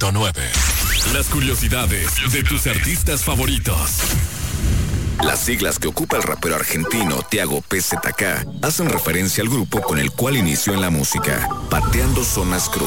100.9. Las curiosidades de tus artistas favoritos. Las siglas que ocupa el rapero argentino Tiago PZK hacen referencia al grupo con el cual inició en la música, Pateando Zonas Cruz.